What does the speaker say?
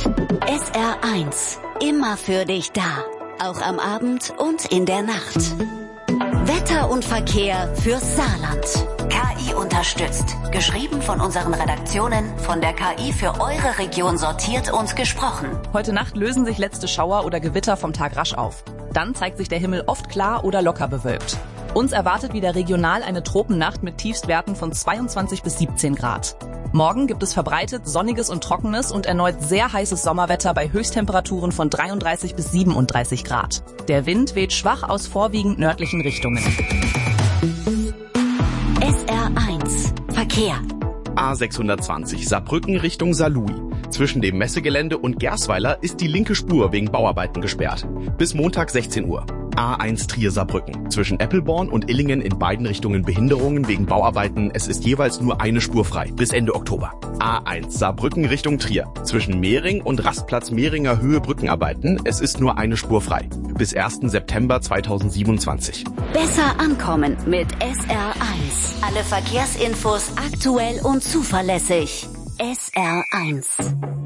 SR1, immer für dich da. Auch am Abend und in der Nacht. Wetter und Verkehr fürs Saarland. KI unterstützt. Geschrieben von unseren Redaktionen, von der KI für eure Region sortiert und gesprochen. Heute Nacht lösen sich letzte Schauer oder Gewitter vom Tag rasch auf. Dann zeigt sich der Himmel oft klar oder locker bewölkt. Uns erwartet wieder regional eine Tropennacht mit Tiefstwerten von 22 bis 17 Grad. Morgen gibt es verbreitet sonniges und trockenes und erneut sehr heißes Sommerwetter bei Höchsttemperaturen von 33 bis 37 Grad. Der Wind weht schwach aus vorwiegend nördlichen Richtungen. SR1 Verkehr. A620 Saarbrücken Richtung Saarlouis. Zwischen dem Messegelände und Gersweiler ist die linke Spur wegen Bauarbeiten gesperrt. Bis Montag 16 Uhr. A1 Trier-Saarbrücken. Zwischen Eppelborn und Illingen in beiden Richtungen Behinderungen wegen Bauarbeiten. Es ist jeweils nur eine Spur frei. Bis Ende Oktober. A1 Saarbrücken Richtung Trier. Zwischen Mehring und Rastplatz Mehringer Höhe Brückenarbeiten. Es ist nur eine Spur frei. Bis 1. September 2027. Besser ankommen mit SR1. Alle Verkehrsinfos aktuell und zuverlässig. SR1.